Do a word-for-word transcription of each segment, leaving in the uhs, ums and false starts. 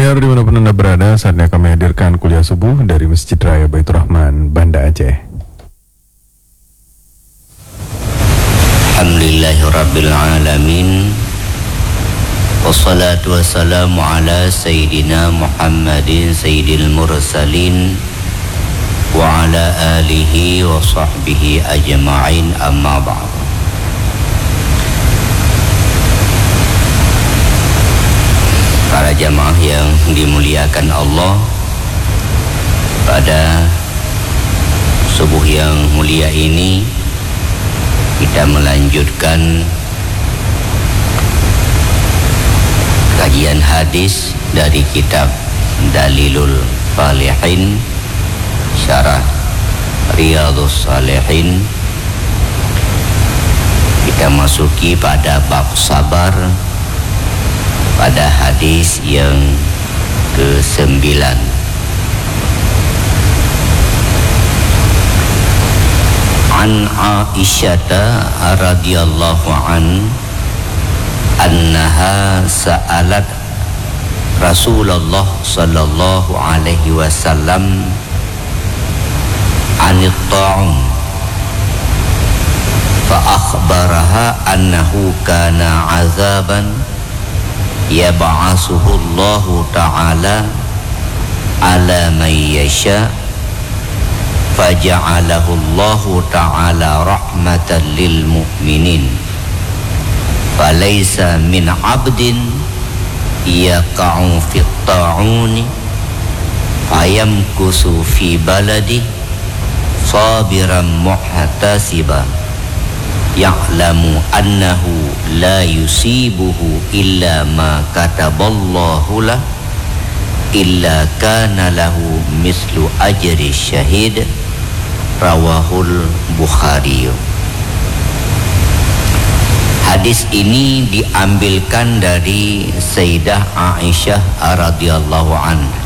pendengar dimanapun Anda berada, saatnya kami hadirkan kuliah subuh dari Masjid Raya Baitur Rahman, Banda Aceh. Alhamdulillahirabbil alamin. Wassalatu wassalamu ala sayyidina Muhammadin sayyidil mursalin wa ala alihi wa sahbihi ajma'in, amma ba'd. Para jamaah yang dimuliakan Allah, pada subuh yang mulia ini kita melanjutkan kajian hadis dari kitab Dalilul Falihin Syarah Riyadhus Shalihin. Kita masuki pada bab sabar pada hadis yang kesembilan. An Aisyah radhiyallahu an annaha sa'alat Rasulullah sallallahu alaihi wasallam anit ta'un fa akhbaraha annahu kana azaban yab'asuhu Allahu ta'ala ala man yasha faja'alahu Allahu ta'ala rahmatan lil mu'minin falaysa min 'abdin yaqa'u fit ta'uni fayamkusu fi baladi sabiran muhtasiban ya'lamu annahu la yusibuhu illa ma kataballahu lah illa kana lahu mislu ajri syahid. Rawahul Bukhari. Hadis ini diambilkan dari Sayyidah Aisyah radhiyallahu anha.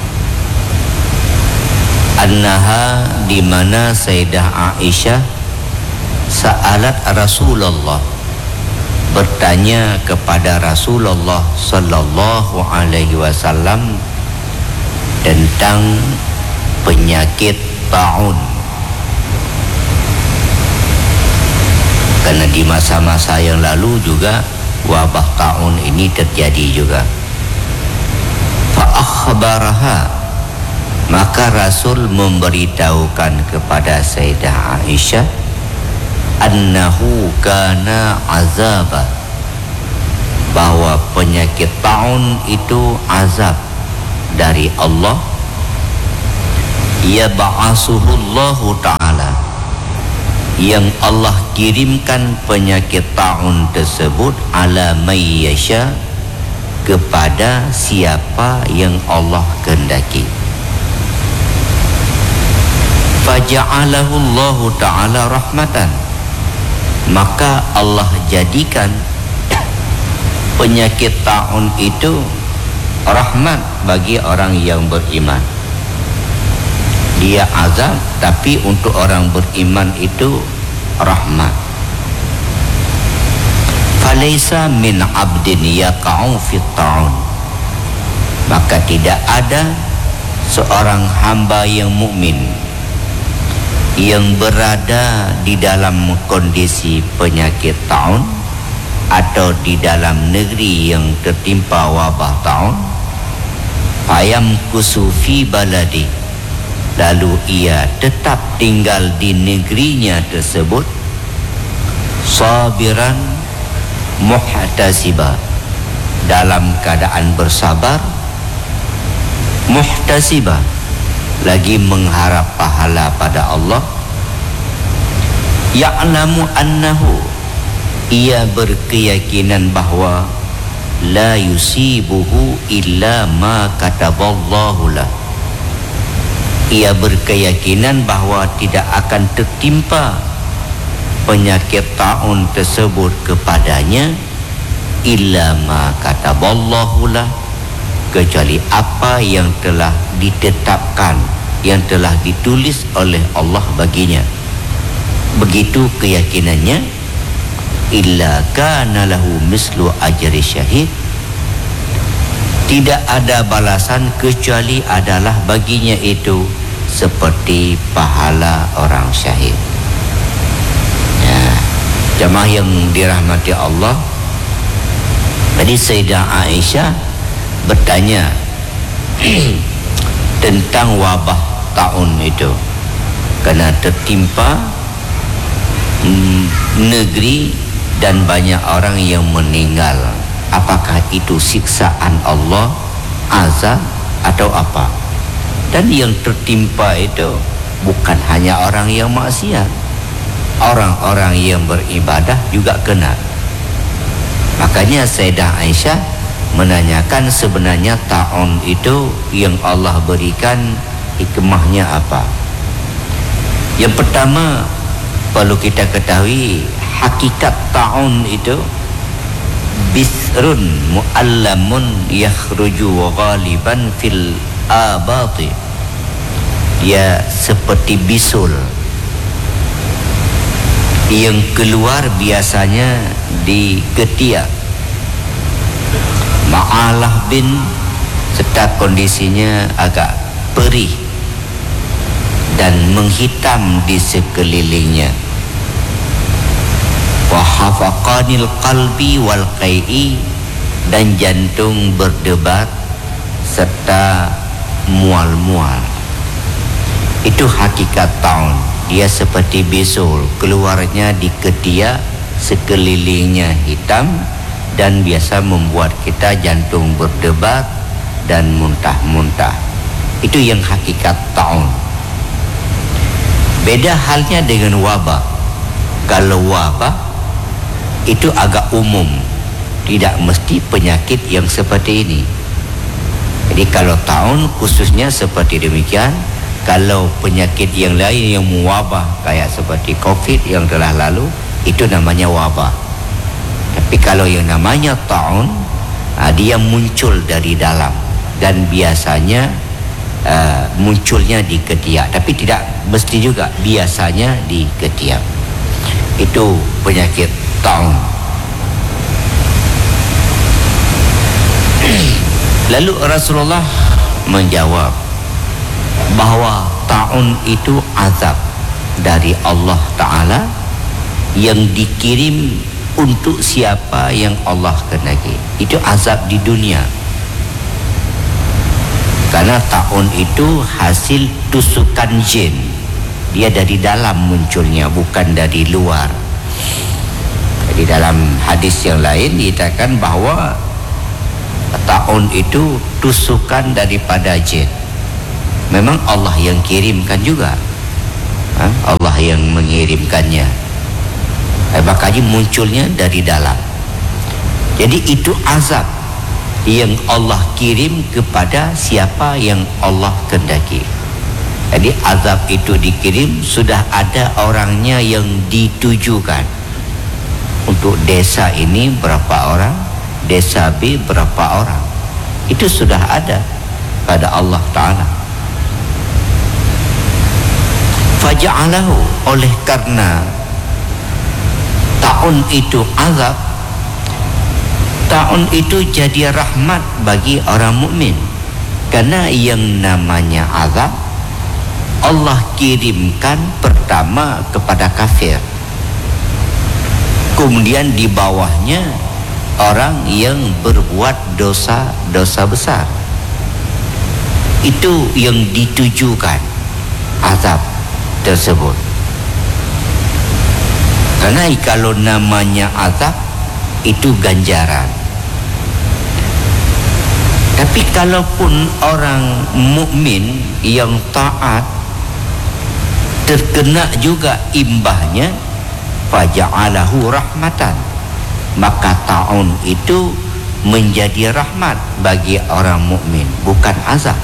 Annaha, di mana Sayyidah Aisyah sa'alat Rasulullah, bertanya kepada Rasulullah sallallahu alaihi wasallam tentang penyakit taun. Karena di masa-masa yang lalu juga wabah taun ini terjadi juga. Fa akhbaraha, maka Rasul memberitahukan kepada Sayyidah Aisyah annahu kana azaba, bahwa penyakit taun itu azab dari Allah. Ya ba'asuhullahu ta'ala, yang Allah kirimkan penyakit taun tersebut ala may yasha, kepada siapa yang Allah kehendaki. Faja'alahu Allahu ta'ala rahmatan, maka Allah jadikan penyakit taun itu rahmat bagi orang yang beriman. Dia azab, tapi untuk orang beriman itu rahmat. Falaysa min 'abdin yaqa'u fit ta'un, maka tidak ada seorang hamba yang mukmin yang berada di dalam kondisi penyakit taun atau di dalam negeri yang tertimpa wabah taun, fayam kusufi baladi, lalu ia tetap tinggal di negerinya tersebut, sabiran muhtasiba, dalam keadaan bersabar, muhtasiba, lagi mengharap pahala pada Allah. Ya'lamu annahu, ia berkeyakinan bahwa la yusibuhu illa ma kataballahu lah, ia berkeyakinan bahwa tidak akan tertimpa penyakit taun tersebut kepadanya illa ma kataballahu lah, kecuali apa yang telah ditetapkan, yang telah ditulis oleh Allah baginya. Begitu keyakinannya. Illa kana lahu mislu ajri syahid, tidak ada balasan kecuali adalah baginya itu seperti pahala orang syahid. Ya, jemaah yang dirahmati Allah, tadi Sayyidah Aisyah bertanya tentang wabah taun itu, karena tertimpa mm, negeri dan banyak orang yang meninggal. Apakah itu siksaan Allah, azab atau apa? Dan yang tertimpa itu bukan hanya orang yang maksiat, orang-orang yang beribadah juga kena. Makanya Sayyidah Aisyah menanyakan sebenarnya ta'un itu yang Allah berikan hikmahnya apa. Yang pertama perlu kita ketahui, hakikat ta'un itu bisrun mu'allamun yakhruju ghaliban fil abati. Dia seperti bisul yang keluar biasanya di ketiak, ma'alah bin, serta kondisinya agak perih dan menghitam di sekelilingnya. Wa hafaqanil qalbi wal qai'i, dan jantung berdebar serta mual-mual. Itu hakikat taun. Dia seperti bisul, keluarnya di ketiak, sekelilingnya hitam, dan biasa membuat kita jantung berdebar dan muntah-muntah. Itu yang hakikat taun. Beda halnya dengan wabah. Kalau wabah itu agak umum, tidak mesti penyakit yang seperti ini. Jadi kalau taun khususnya seperti demikian. Kalau penyakit yang lain yang mewabah kayak seperti COVID yang telah lalu, itu namanya wabah. Tapi kalau yang namanya taun, dia muncul dari dalam, dan biasanya uh, munculnya di ketiak, tapi tidak mesti juga, biasanya di ketiak. Itu penyakit taun. Lalu Rasulullah menjawab bahwa taun itu azab dari Allah Ta'ala yang dikirim untuk siapa yang Allah kehendaki. Itu azab di dunia, karena taun itu hasil tusukan jin. Dia dari dalam munculnya, bukan dari luar. Di dalam hadis yang lain dikatakan bahwa taun itu tusukan daripada jin. Memang Allah yang kirimkan juga, ha? Allah yang mengirimkannya. Makanya munculnya dari dalam. Jadi itu azab yang Allah kirim kepada siapa yang Allah kehendaki. Jadi azab itu dikirim, sudah ada orangnya yang ditujukan. Untuk desa ini berapa orang, desa B berapa orang, itu sudah ada pada Allah Ta'ala. Faja'alahu, oleh karena taun itu azab, taun itu jadi rahmat bagi orang mukmin. Karena yang namanya azab Allah kirimkan pertama kepada kafir, kemudian di bawahnya orang yang berbuat dosa-dosa besar. Itu yang ditujukan azab tersebut. Karena kalau namanya azab itu ganjaran. Tapi kalaupun orang mukmin yang taat terkena juga imbahnya, faja'alahu rahmatan, maka taun itu menjadi rahmat bagi orang mukmin, bukan azab.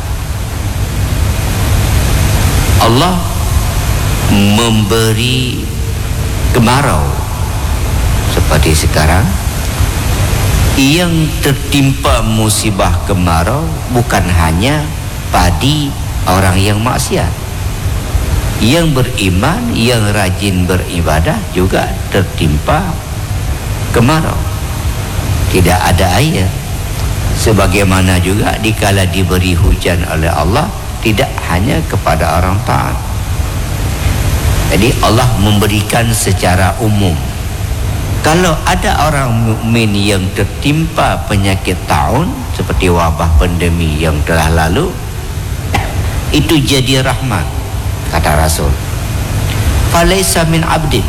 Allah memberi kemarau seperti sekarang, yang tertimpa musibah kemarau bukan hanya padi orang yang maksiat, yang beriman, yang rajin beribadah juga tertimpa kemarau. Tidak ada air, Sebagaimana juga dikala diberi hujan oleh Allah, tidak hanya kepada orang taat. Jadi Allah memberikan secara umum. Kalau ada orang mukmin yang tertimpa penyakit taun seperti wabah pandemi yang telah lalu, itu jadi rahmat, kata Rasul. Falaisa min abdin,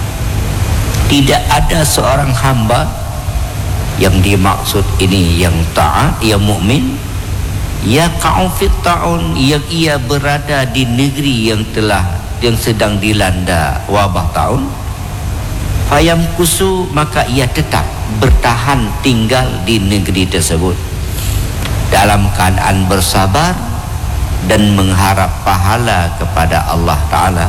tidak ada seorang hamba yang dimaksud ini yang taat, yang mukmin, ya qa'u fit ta'un, yang ia berada di negeri yang telah yang sedang dilanda wabah taun, fayam kusu, maka ia tetap bertahan tinggal di negeri tersebut dalam keadaan bersabar dan mengharap pahala kepada Allah Ta'ala.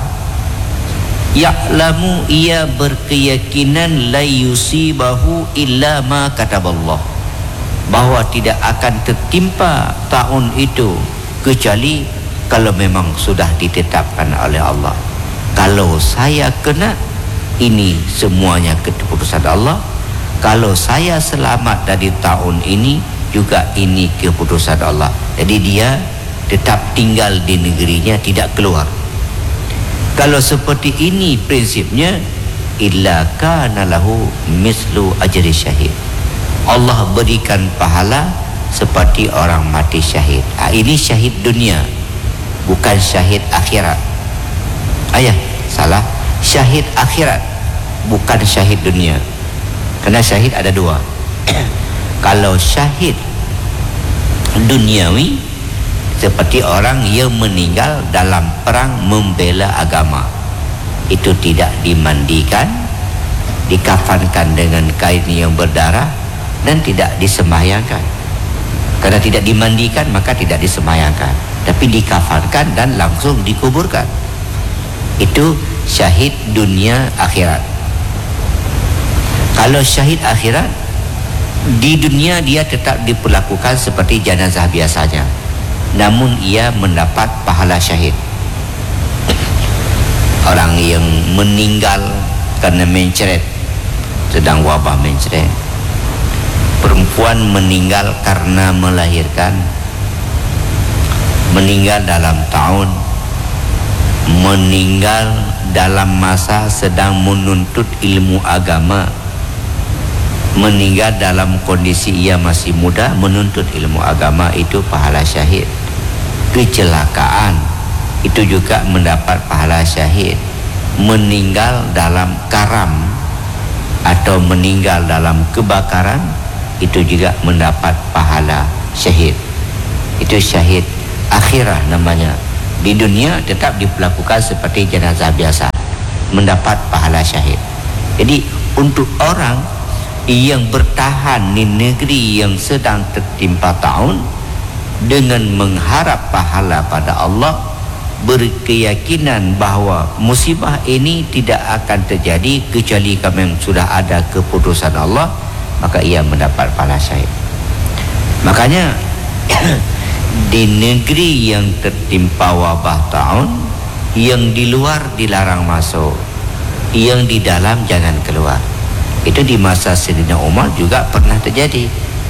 Ya'lamu, ia berkeyakinan la yusibahu illa ma kataballah, bahwa tidak akan tertimpa tahun itu kecuali kalau memang sudah ditetapkan oleh Allah. Kalau saya kena, ini semuanya keputusan Allah. Kalau saya selamat dari tahun ini, juga ini keputusan Allah. Jadi dia tetap tinggal di negerinya, tidak keluar. Kalau seperti ini prinsipnya, illa kana lahu mislu ajri syahid, Allah berikan pahala seperti orang mati syahid. Ha, ini syahid dunia, bukan syahid akhirat. Ayah, salah. Syahid akhirat, bukan syahid dunia. Kerana syahid ada dua. Kalau syahid duniawi, seperti orang yang meninggal dalam perang membela agama, itu tidak dimandikan, dikafankan dengan kain yang berdarah, dan tidak disembahyangkan. Karena tidak dimandikan, maka tidak disembahyangkan, tapi dikafankan dan langsung dikuburkan. Itu syahid dunia akhirat. Kalau syahid akhirat, di dunia dia tetap diperlakukan seperti jenazah biasanya, namun ia mendapat pahala syahid. Orang yang meninggal karena mencret, sedang wabah mencret, perempuan meninggal karena melahirkan, meninggal dalam tahun, meninggal dalam masa sedang menuntut ilmu agama, meninggal dalam kondisi ia masih muda menuntut ilmu agama, itu pahala syahid. Kecelakaan, itu juga mendapat pahala syahid. Meninggal dalam karam atau meninggal dalam kebakaran, itu juga mendapat pahala syahid. Itu syahid akhirah namanya. Di dunia tetap diperlakukan seperti jenazah biasa, mendapat pahala syahid. Jadi untuk orang yang bertahan di negeri yang sedang tertimpa taun dengan mengharap pahala pada Allah, berkeyakinan bahawa musibah ini tidak akan terjadi kecuali kalau sudah ada keputusan Allah, maka ia mendapat pahala syahid. Makanya di negeri yang tertimpa wabah taun, yang di luar dilarang masuk, yang di dalam jangan keluar. Itu di masa Sayyidina Umar juga pernah terjadi.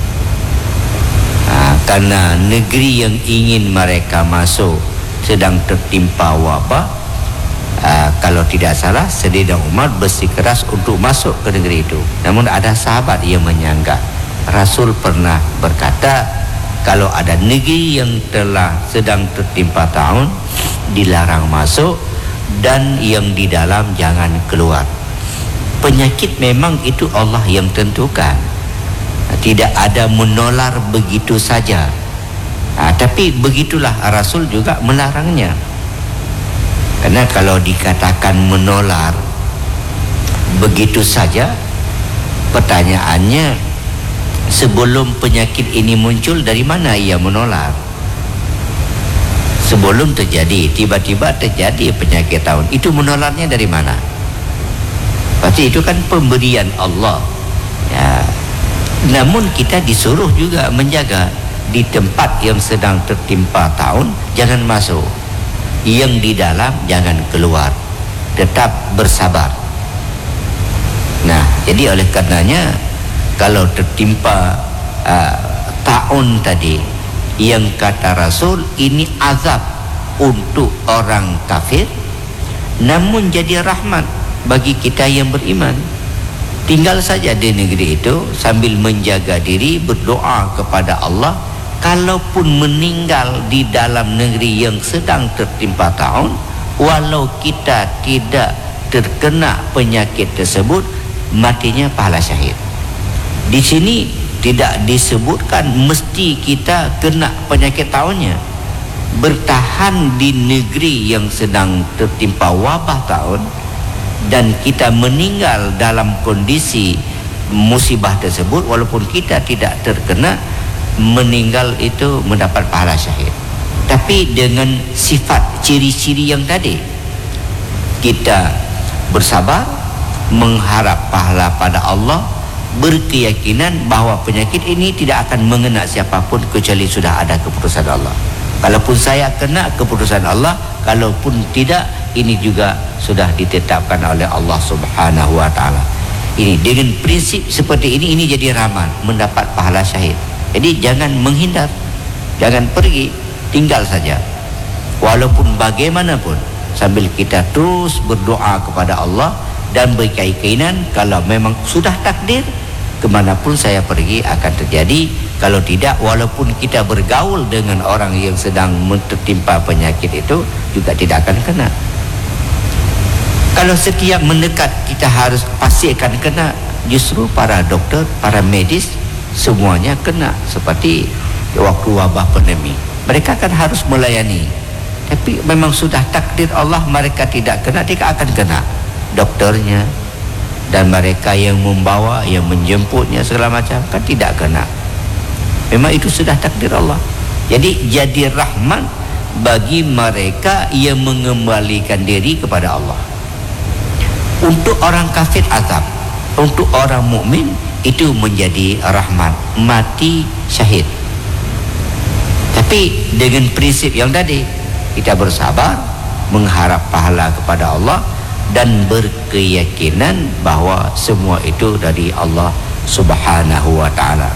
Ha, karena negeri yang ingin mereka masuk sedang tertimpa wabah, ha, kalau tidak salah Sayyidina Umar bersikeras untuk masuk ke negeri itu. Namun ada sahabat yang menyanggah. Rasul pernah berkata, kalau ada negeri yang telah sedang tertimpa taun, dilarang masuk, dan yang di dalam jangan keluar. Penyakit memang itu Allah yang tentukan, tidak ada menular begitu saja. Ha, tapi begitulah Rasul juga melarangnya. Karena kalau dikatakan menular begitu saja, pertanyaannya, sebelum penyakit ini muncul, dari mana ia menular? Sebelum terjadi, tiba-tiba terjadi penyakit taun, itu menularnya dari mana? Pasti itu kan pemberian Allah, ya. Namun kita disuruh juga menjaga di tempat yang sedang tertimpa taun, jangan masuk. Yang di dalam jangan keluar, tetap bersabar. Nah, jadi oleh karenanya kalau tertimpa uh, tak ta'un tadi, yang kata Rasul ini azab untuk orang kafir, namun jadi rahmat bagi kita yang beriman. Tinggal saja di negeri itu sambil menjaga diri, berdoa kepada Allah. Kalaupun meninggal di dalam negeri yang sedang tertimpa taun, walau kita tidak terkena penyakit tersebut, matinya pahala syahid. Di sini tidak disebutkan mesti kita kena penyakit taunnya. Bertahan di negeri yang sedang tertimpa wabah taun dan kita meninggal dalam kondisi musibah tersebut, walaupun kita tidak terkena, meninggal itu mendapat pahala syahid. Tapi dengan sifat ciri-ciri yang tadi, kita bersabar, mengharap pahala pada Allah, berkeyakinan bahawa penyakit ini tidak akan mengena siapapun kecuali sudah ada keputusan Allah. Kalaupun saya kena, keputusan Allah. Kalaupun tidak, ini juga sudah ditetapkan oleh Allah Subhanahu wa ta'ala. Ini dengan prinsip seperti ini, ini jadi ramal, mendapat pahala syahid. Jadi jangan menghindar, jangan pergi, tinggal saja. Walaupun bagaimanapun, sambil kita terus berdoa kepada Allah dan berkeyakinan kalau memang sudah takdir, kemanapun saya pergi akan terjadi. Kalau tidak, walaupun kita bergaul dengan orang yang sedang tertimpa penyakit itu, juga tidak akan kena. Kalau setiap mendekat kita harus pasti akan kena, justru para dokter, para medis semuanya kena. Seperti waktu wabah pandemi, mereka kan harus melayani, tapi memang sudah takdir Allah mereka tidak kena, tidak akan kena. Dokternya dan mereka yang membawa, yang menjemputnya segala macam kan tidak kena. Memang itu sudah takdir Allah. Jadi jadi rahmat bagi mereka yang mengembalikan diri kepada Allah. Untuk orang kafir azab, untuk orang mukmin itu menjadi rahmat, mati syahid. Tapi dengan prinsip yang tadi, kita bersabar, mengharap pahala kepada Allah dan berkeyakinan bahawa semua itu dari Allah Subhanahu wa ta'ala.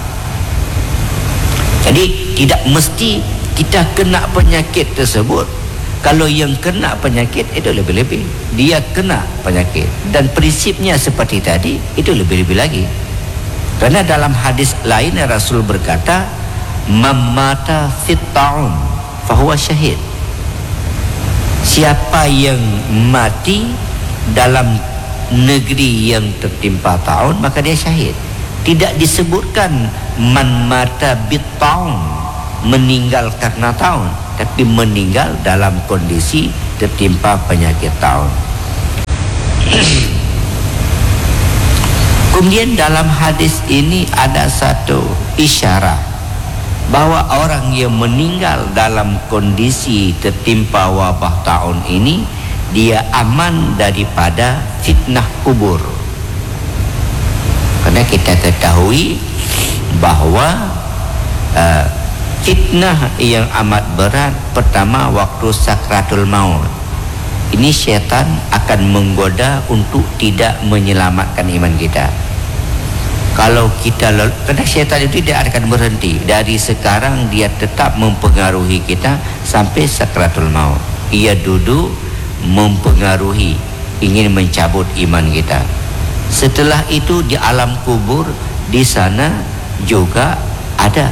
Jadi tidak mesti kita kena penyakit tersebut. Kalau yang kena penyakit itu lebih-lebih, dia kena penyakit, dan prinsipnya seperti tadi itu lebih-lebih lagi. Karena dalam hadis lain Rasul berkata, "Mamata fit ta'un fahuwa syahid." Siapa yang mati dalam negeri yang tertimpa taun, maka dia syahid. Tidak disebutkan man mata bit taun, meninggal karena taun, tapi meninggal dalam kondisi tertimpa penyakit taun. Kemudian dalam hadis ini ada satu isyarat bahwa orang yang meninggal dalam kondisi tertimpa wabah taun ini, dia aman daripada fitnah kubur. Karena kita ketahui bahawa uh, fitnah yang amat berat pertama waktu sakratul maut. Ini syaitan akan menggoda untuk tidak menyelamatkan iman kita. Kalau kita, karena syaitan itu tidak akan berhenti. Dari sekarang dia tetap mempengaruhi kita sampai sakratul maut. Ia duduk mempengaruhi, ingin mencabut iman kita. Setelah itu di alam kubur, di sana juga ada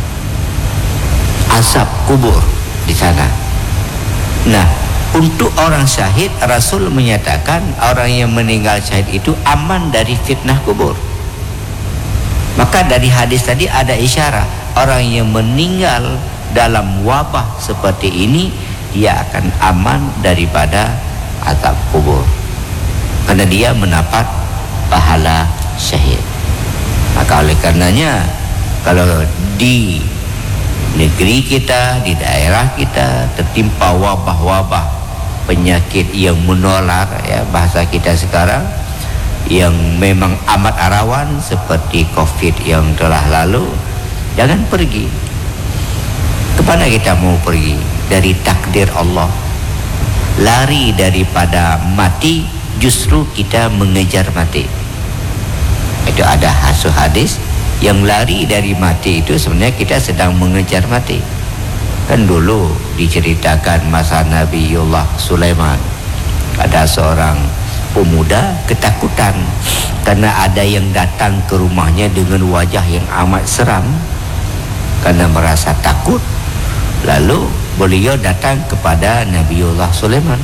azab kubur di sana. Nah, untuk orang syahid, Rasul menyatakan orang yang meninggal syahid itu aman dari fitnah kubur. Maka dari hadis tadi ada isyarat, orang yang meninggal dalam wabah seperti ini, dia akan aman daripada azab kubur, karena dia mendapat pahala syahid. Maka oleh karenanya, kalau di negeri kita, di daerah kita tertimpa wabah-wabah penyakit yang menular, ya bahasa kita sekarang, yang memang amat rawan seperti COVID yang telah lalu, jangan pergi. Kemana kita mau pergi? Dari takdir Allah. Lari daripada mati, justru kita mengejar mati. Itu ada hasil hadis Yang lari dari mati itu sebenarnya kita sedang mengejar mati. Kan dulu diceritakan masa Nabiullah Sulaiman, ada seorang pemuda ketakutan karena ada yang datang ke rumahnya dengan wajah yang amat seram. Karena merasa takut, lalu beliau datang kepada Nabiullah Sulaiman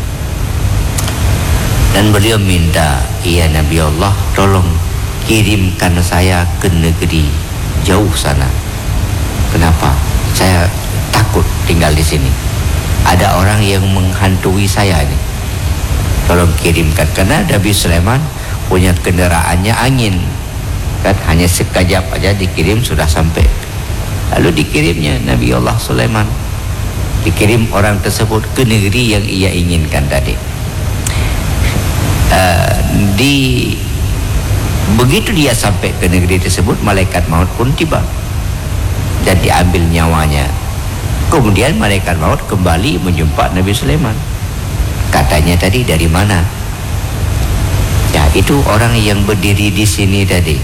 dan beliau minta, "Ya Nabi Allah, tolong kirimkan saya ke negeri jauh sana. Kenapa? Saya takut tinggal di sini. Ada orang yang menghantui saya ini. Tolong kirimkan." Karena Nabi Sulaiman punya kendaraannya angin, kan hanya sekejap aja dikirim sudah sampai. Lalu dikirimnya Nabi Allah Sulaiman, dikirim orang tersebut ke negeri yang ia inginkan tadi. Uh, di Begitu dia sampai ke negeri tersebut, malaikat maut pun tiba dan diambil nyawanya. Kemudian malaikat maut kembali menjumpa Nabi Sulaiman. Katanya tadi, "Dari mana?" Ya, itu orang yang berdiri di sini tadi.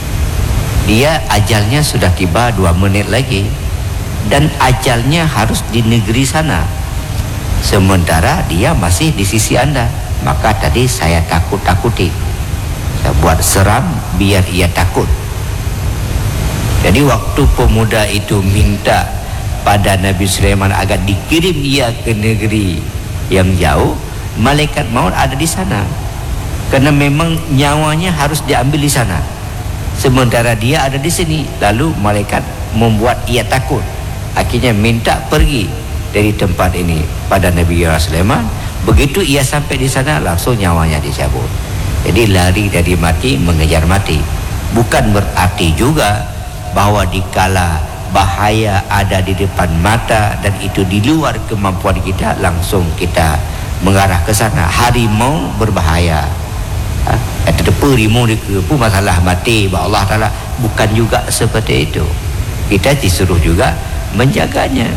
Dia ajalnya sudah tiba dua menit lagi, dan ajalnya harus di negeri sana. Sementara dia masih di sisi Anda. Maka tadi saya takut-takuti. Buat seram biar ia takut. Jadi waktu pemuda itu minta pada Nabi Sulaiman agar dikirim ia ke negeri yang jauh, malaikat maut ada di sana. Karena memang nyawanya harus diambil di sana. Sementara dia ada di sini. Lalu malaikat membuat ia takut. Akhirnya minta pergi dari tempat ini pada Nabi Sulaiman. Begitu ia sampai di sana, langsung nyawanya dicabut. Jadi lari dari mati mengejar mati. Bukan berarti juga bahwa dikala bahaya ada di depan mata dan itu di luar kemampuan kita, langsung kita mengarah ke sana. Harimau berbahaya. Ada harimau di kepu masalah mati bah Allah Taala, bukan juga seperti itu. Kita disuruh juga menjaganya.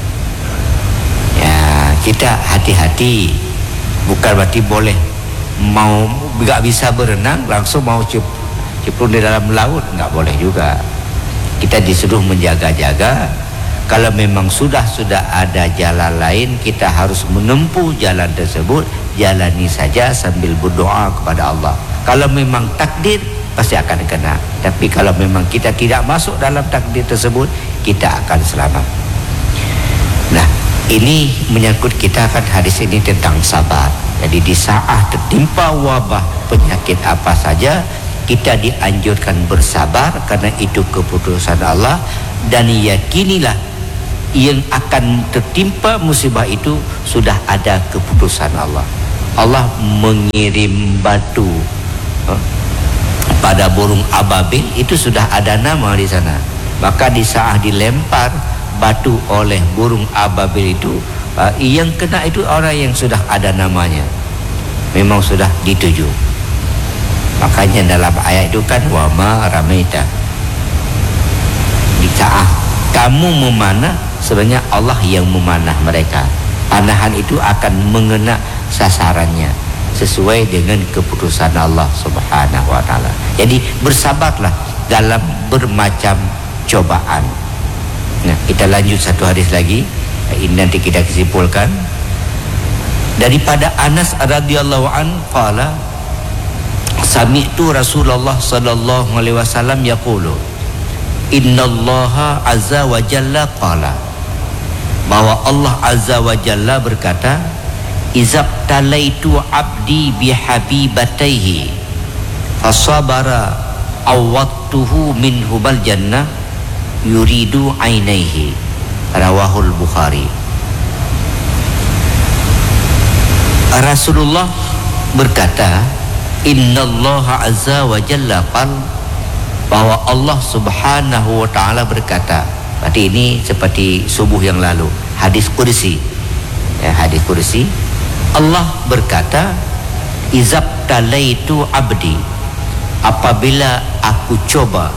Ya, kita hati-hati. Bukan berarti boleh mau nggak bisa berenang langsung mau cemplung di dalam laut, nggak boleh juga. Kita disuruh menjaga-jaga. Kalau memang sudah sudah ada jalan lain, kita harus menempuh jalan tersebut. Jalani saja sambil berdoa kepada Allah. Kalau memang takdir, pasti akan kena. Tapi kalau memang kita tidak masuk dalam takdir tersebut, kita akan selamat. Nah, ini menyangkut kita kan hadis ini tentang sabar. Jadi di saat tertimpa wabah penyakit apa saja, kita dianjurkan bersabar karena itu keputusan Allah. Dan yakinilah yang akan tertimpa musibah itu sudah ada keputusan Allah. Allah mengirim batu eh, pada burung ababil, itu sudah ada nama di sana. Maka di saat dilempar batu oleh burung ababil itu, uh, yang kena itu orang yang sudah ada namanya, memang sudah dituju. Makanya dalam ayat itu kan wa ma ramaita, di saat kamu memanah, sebenarnya Allah yang memanah mereka. Panahan itu akan mengena sasarannya sesuai dengan keputusan Allah Subhanahu wa taala. Jadi bersabarlah dalam bermacam cobaan. Nah, kita lanjut satu hadis lagi. Ini nanti kita kesimpulkan. Daripada Anas radhiyallahu an qala sami'tu Rasulullah sallallahu alaihi wasallam yaqulu innallaha azza wa jalla qala, bahwa Allah azza wa jalla berkata, izabtalaitu abdi bihabibataihi fasabara awwatuhu minhumal jannah yuridu ainaihi, rawahul Bukhari. Rasulullah berkata, innallaha azza wa jalla qal, bahwa Allah subhanahu wa ta'ala berkata. Berarti ini seperti subuh yang lalu, hadis kursi ya, hadis kursi. Allah berkata, izabtalaitu abdi, apabila aku coba,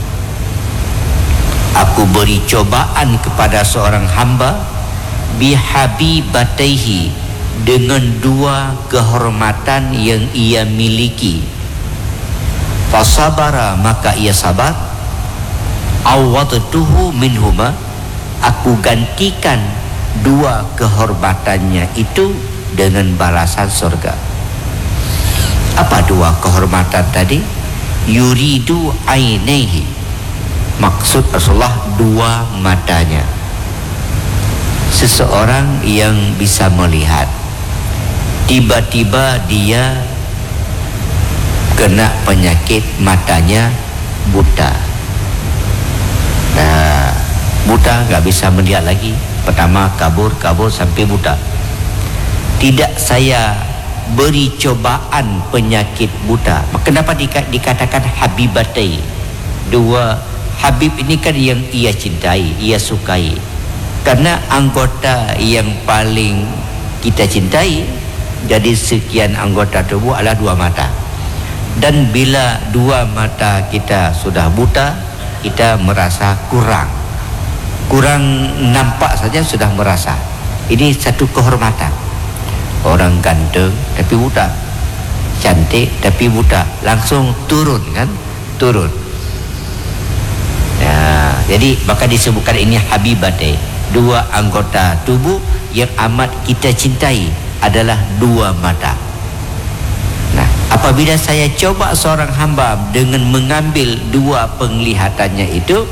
aku beri cobaan kepada seorang hamba, bihabibataihi, dengan dua kehormatan yang ia miliki, fasabara, maka ia sabar, awadtuhu minhuma, aku gantikan dua kehormatannya itu dengan balasan surga. Apa dua kehormatan tadi? Yuridu ainaihi, maksud Rasulullah dua matanya. Seseorang yang bisa melihat, tiba-tiba dia kena penyakit matanya buta. Nah, buta gak bisa melihat lagi. Pertama kabur, kabur sampai buta. Tidak saya beri cobaan penyakit buta. Kenapa dikatakan habibatai? Dua habib ini kan yang ia cintai, ia sukai. Karena anggota yang paling kita cintai jadi sekian anggota tubuh adalah dua mata. Dan bila dua mata kita sudah buta, kita merasa kurang. Kurang nampak saja sudah merasa. Ini satu kehormatan. Orang ganteng tapi buta, cantik tapi buta, langsung turun kan? Turun. Ya, jadi maka disebutkan ini habibatai. Dua anggota tubuh yang amat kita cintai adalah dua mata. Nah, apabila saya coba seorang hamba dengan mengambil dua penglihatannya itu,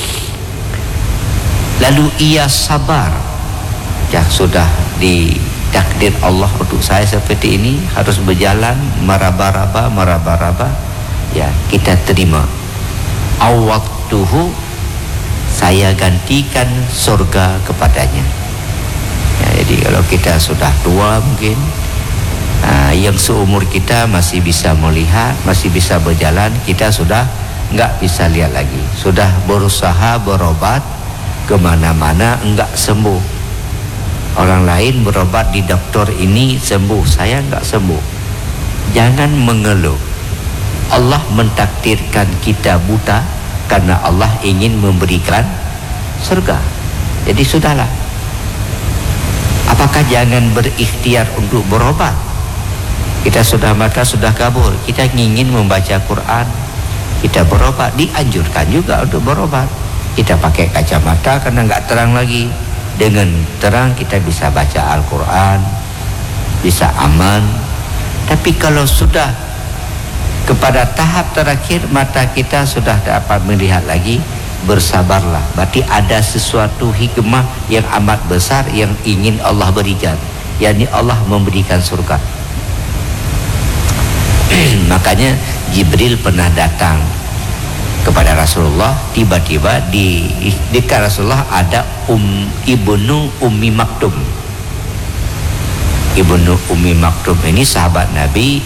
lalu ia sabar, ya sudah ditakdir Allah untuk saya seperti ini, harus berjalan meraba-raba meraba-raba, ya kita terima. Awwaqtuhu, saya gantikan surga kepadanya. Ya, jadi kalau kita sudah tua mungkin, nah, yang seumur kita masih bisa melihat, masih bisa berjalan, kita sudah enggak bisa lihat lagi. Sudah berusaha berobat kemana-mana enggak sembuh. Orang lain berobat di dokter ini sembuh, saya enggak sembuh. Jangan mengeluh. Allah mentakdirkan kita buta karena Allah ingin memberikan surga. Jadi sudahlah. Apakah jangan berikhtiar untuk berobat? Kita sudah mata sudah kabur, kita ingin membaca Quran, kita berobat, dianjurkan juga untuk berobat. Kita pakai kacamata karena nggak terang lagi. Dengan terang kita bisa baca Al-Quran, bisa aman. Tapi kalau sudah kepada tahap terakhir mata kita sudah dapat melihat lagi, bersabarlah. Berarti ada sesuatu hikmah yang amat besar yang ingin Allah berikan, yakni Allah memberikan surga. Makanya Jibril pernah datang kepada Rasulullah, tiba-tiba di dekat Rasulullah ada um, Ibnu Ummi Maktum. Ibnu Ummi Maktum ini sahabat Nabi